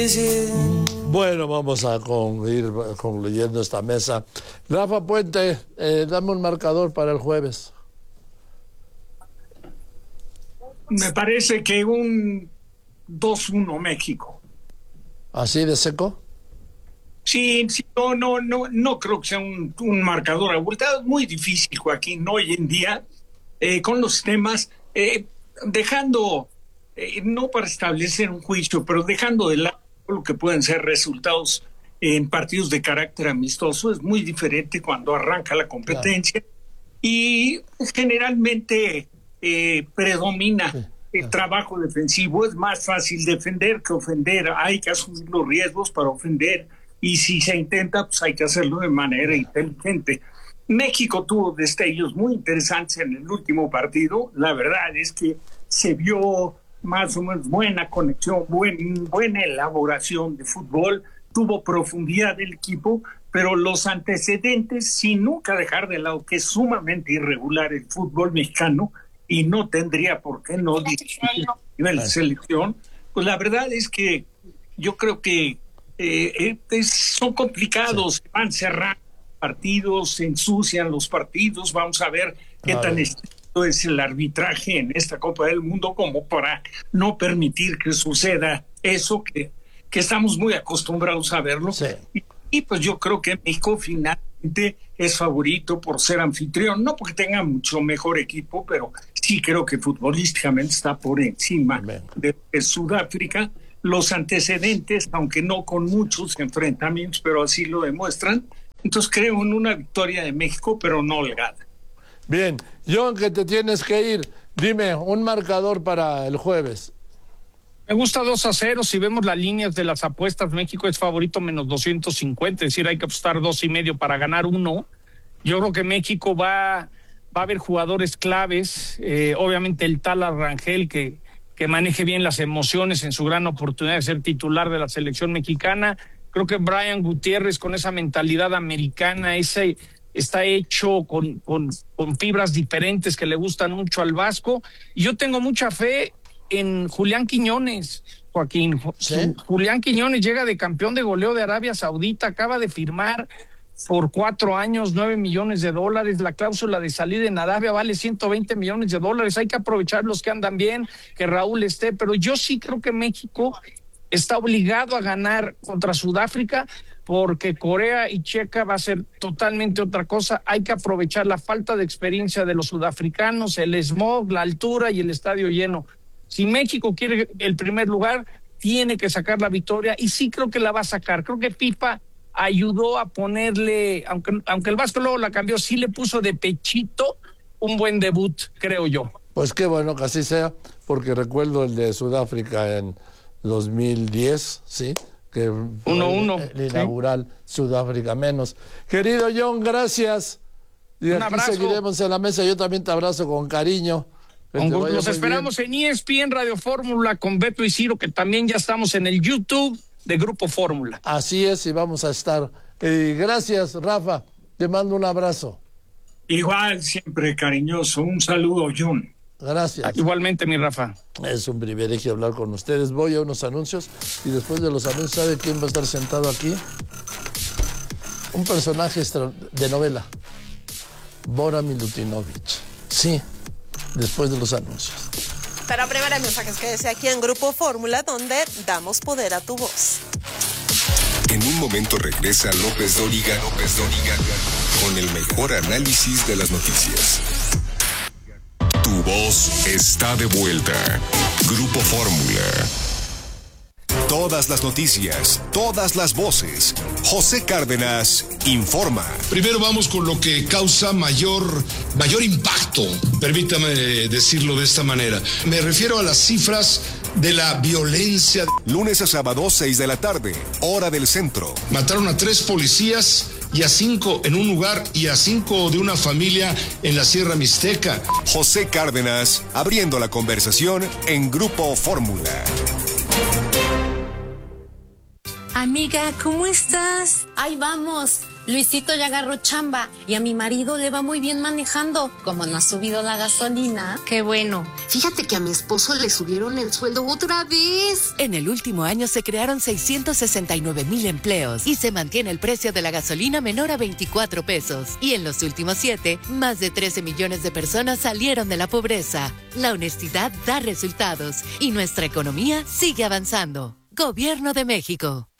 Bueno, vamos a ir concluyendo esta mesa. Rafa Puente, dame un marcador para el jueves. Me parece que un 2-1 México. ¿Así de seco? Sí, no creo que sea un marcador abultado. Es muy difícil, Joaquín, hoy en día, con los temas, dejando, no para establecer un juicio, pero dejando de lado lo que pueden ser resultados en partidos de carácter amistoso. Es muy diferente cuando arranca la competencia. Claro. Y generalmente predomina el trabajo defensivo. Es más fácil defender que ofender. Hay que asumir los riesgos para ofender, y si se intenta, pues hay que hacerlo de manera inteligente. México tuvo destellos muy interesantes en el último partido. La verdad es que se vio más o menos buena conexión, buena elaboración de fútbol, tuvo profundidad del equipo, pero los antecedentes, sin nunca dejar de lado que es sumamente irregular el fútbol mexicano y no tendría por qué no dirigir a nivel de selección, pues la verdad es que yo creo que son complicados, sí. Van cerrando partidos, se ensucian los partidos. Vamos a ver qué tan estricto es el arbitraje en esta Copa del Mundo como para no permitir que suceda eso que estamos muy acostumbrados a verlo. Sí. Y pues yo creo que México finalmente es favorito por ser anfitrión, no porque tenga mucho mejor equipo, pero sí creo que futbolísticamente está por encima de Sudáfrica. Los antecedentes, aunque no con muchos enfrentamientos, pero así lo demuestran. Entonces creo en una victoria de México, pero no holgada. Bien, John, que te tienes que ir, dime un marcador para el jueves. Me gusta 2-0. Si vemos las líneas de las apuestas, México es favorito menos 250, es decir, hay que apostar 2.5 para ganar 1. Yo creo que México va a haber jugadores claves, obviamente el Tala Rangel, que maneje bien las emociones en su gran oportunidad de ser titular de la selección mexicana. Creo que Brian Gutiérrez, con esa mentalidad americana, está hecho con fibras diferentes que le gustan mucho al Vasco. Y yo tengo mucha fe en Julián Quiñones, Joaquín. ¿Sí? Julián Quiñones llega de campeón de goleo de Arabia Saudita, acaba de firmar por 4 años, $9 millones. La cláusula de salida en Arabia vale $120 millones. Hay que aprovechar los que andan bien, que Raúl esté, pero yo sí creo que México está obligado a ganar contra Sudáfrica, porque Corea y Checa va a ser totalmente otra cosa. Hay que aprovechar la falta de experiencia de los sudafricanos, el smog, la altura y el estadio lleno. Si México quiere el primer lugar, tiene que sacar la victoria, y sí creo que la va a sacar. Creo que FIFA ayudó a ponerle, aunque el Vasco luego la cambió, sí le puso de pechito un buen debut, creo yo. Pues qué bueno que así sea, porque recuerdo el de Sudáfrica en 2010, ¿sí? Que 1-1. El inaugural, ¿sí? Sudáfrica menos. Querido John, gracias. Y un aquí abrazo. Seguiremos en la mesa. Yo también te abrazo con cariño. Los esperamos en ESPN Radio Fórmula con Beto y Ciro, que también ya estamos en el YouTube de Grupo Fórmula. Así es, y vamos a estar. Gracias, Rafa. Te mando un abrazo. Igual, siempre cariñoso. Un saludo, John. Gracias. Igualmente, mi Rafa. Es un privilegio hablar con ustedes. Voy a unos anuncios y después de los anuncios, ¿sabe quién va a estar sentado aquí? Un personaje de novela. Bora Milutinovic. Sí, después de los anuncios. Para preparar mensajes, quédese aquí en Grupo Fórmula, donde damos poder a tu voz. En un momento regresa López Dóriga con el mejor análisis de las noticias. Tu voz está de vuelta. Grupo Fórmula. Todas las noticias, todas las voces. José Cárdenas informa. Primero vamos con lo que causa mayor impacto, permítame decirlo de esta manera. Me refiero a las cifras de la violencia. Lunes a sábado, 6 de la tarde, hora del centro. Mataron a 3 policías y a 5 en un lugar y a 5 de una familia en la Sierra Mixteca. José Cárdenas, abriendo la conversación en Grupo Fórmula. Amiga, ¿cómo estás? Ahí vamos. Luisito ya agarró chamba y a mi marido le va muy bien manejando. Como no ha subido la gasolina. Qué bueno. Fíjate que a mi esposo le subieron el sueldo otra vez. En el último año se crearon 669,000 empleos y se mantiene el precio de la gasolina menor a 24 pesos. Y en los últimos 7, más de 13 millones de personas salieron de la pobreza. La honestidad da resultados y nuestra economía sigue avanzando. Gobierno de México.